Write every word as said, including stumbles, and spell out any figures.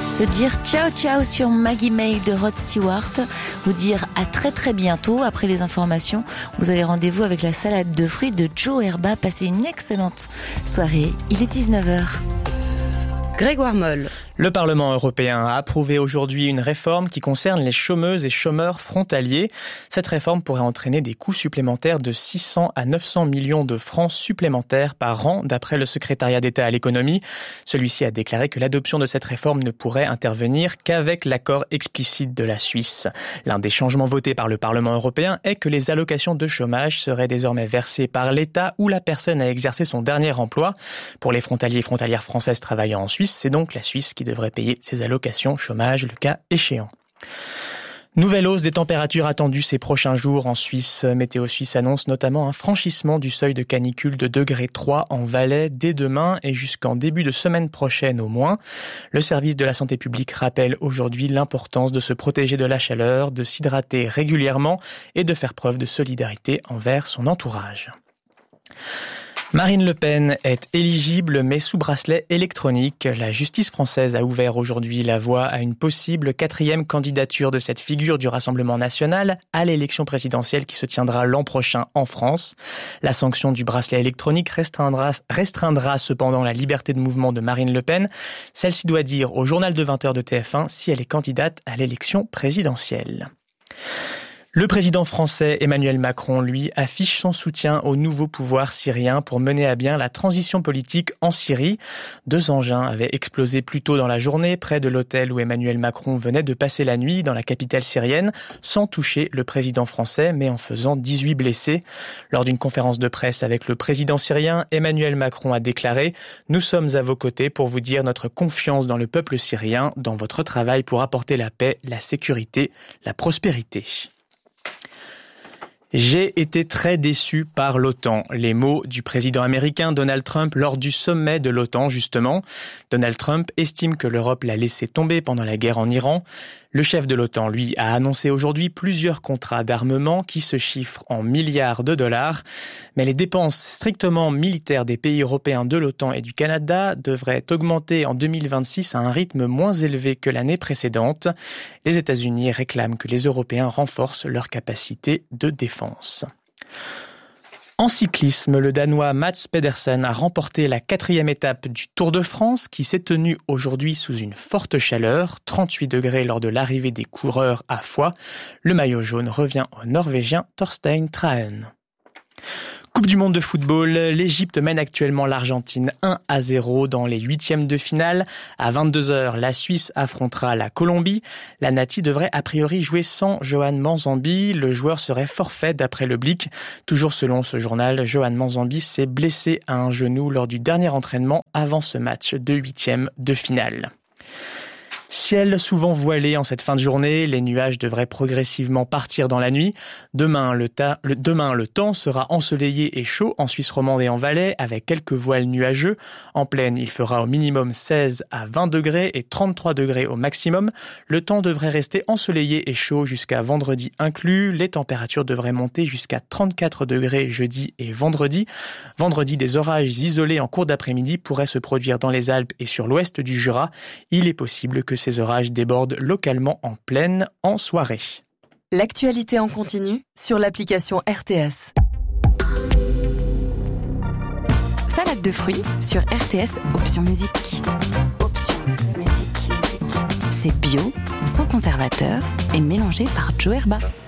Se dire ciao ciao sur Maggie May de Rod Stewart, ou dire à très très bientôt. Après les informations, vous avez rendez-vous avec la salade de fruits de Joe Herba. Passez une excellente soirée, il est dix-neuf heures. Grégoire Moll. Le Parlement européen a approuvé aujourd'hui une réforme qui concerne les chômeuses et chômeurs frontaliers. Cette réforme pourrait entraîner des coûts supplémentaires de six cents à neuf cents millions de francs supplémentaires par an, d'après le secrétariat d'État à l'économie. Celui-ci a déclaré que l'adoption de cette réforme ne pourrait intervenir qu'avec l'accord explicite de la Suisse. L'un des changements votés par le Parlement européen est que les allocations de chômage seraient désormais versées par l'État où la personne a exercé son dernier emploi. Pour les frontaliers et frontalières françaises travaillant en Suisse, c'est donc la Suisse qui devrait payer ses allocations chômage le cas échéant. Nouvelle hausse des températures attendues ces prochains jours en Suisse. Météo Suisse annonce notamment un franchissement du seuil de canicule de degré trois en Valais dès demain et jusqu'en début de semaine prochaine au moins. Le service de la santé publique rappelle aujourd'hui l'importance de se protéger de la chaleur, de s'hydrater régulièrement et de faire preuve de solidarité envers son entourage. Marine Le Pen est éligible mais sous bracelet électronique. La justice française a ouvert aujourd'hui la voie à une possible quatrième candidature de cette figure du Rassemblement national à l'élection présidentielle qui se tiendra l'an prochain en France. La sanction du bracelet électronique restreindra, restreindra cependant la liberté de mouvement de Marine Le Pen. Celle-ci doit dire au journal de vingt heures de T F un si elle est candidate à l'élection présidentielle. Le président français Emmanuel Macron, lui, affiche son soutien au nouveau pouvoir syrien pour mener à bien la transition politique en Syrie. Deux engins avaient explosé plus tôt dans la journée près de l'hôtel où Emmanuel Macron venait de passer la nuit dans la capitale syrienne, sans toucher le président français, mais en faisant dix-huit blessés. Lors d'une conférence de presse avec le président syrien, Emmanuel Macron a déclaré « Nous sommes à vos côtés pour vous dire notre confiance dans le peuple syrien, dans votre travail pour apporter la paix, la sécurité, la prospérité ». J'ai été très déçu par l'OTAN. Les mots du président américain Donald Trump lors du sommet de l'OTAN, justement. Donald Trump estime que l'Europe l'a laissé tomber pendant la guerre en Iran. Le chef de l'OTAN, lui, a annoncé aujourd'hui plusieurs contrats d'armement qui se chiffrent en milliards de dollars. Mais les dépenses strictement militaires des pays européens de l'OTAN et du Canada devraient augmenter en deux mille vingt-six à un rythme moins élevé que l'année précédente. Les États-Unis réclament que les Européens renforcent leur capacité de défense. En cyclisme, le Danois Mats Pedersen a remporté la quatrième étape du Tour de France qui s'est tenue aujourd'hui sous une forte chaleur, trente-huit degrés lors de l'arrivée des coureurs à Foix. Le maillot jaune revient au Norvégien Thorstein Trahen. Coupe du monde de football, l'Égypte mène actuellement l'Argentine un à zéro dans les huitièmes de finale. À vingt-deux heures, la Suisse affrontera la Colombie. La Nati devrait a priori jouer sans Johan Manzambi. Le joueur serait forfait d'après le Blick. Toujours selon ce journal, Johan Manzambi s'est blessé à un genou lors du dernier entraînement avant ce match de huitièmes de finale. Ciel souvent voilé en cette fin de journée, les nuages devraient progressivement partir dans la nuit. Demain, le, ta- le, demain, le temps sera ensoleillé et chaud en Suisse romande et en Valais, avec quelques voiles nuageux. En plaine, il fera au minimum seize à vingt degrés et trente-trois degrés au maximum. Le temps devrait rester ensoleillé et chaud jusqu'à vendredi inclus. Les températures devraient monter jusqu'à trente-quatre degrés jeudi et vendredi. Vendredi, des orages isolés en cours d'après-midi pourraient se produire dans les Alpes et sur l'ouest du Jura. Il est possible que ces orages débordent localement en plaine en soirée. L'actualité en continu sur l'application R T S. Salade de fruits sur R T S, option musique. Option musique. C'est bio, sans conservateur et mélangé par Joe Herba.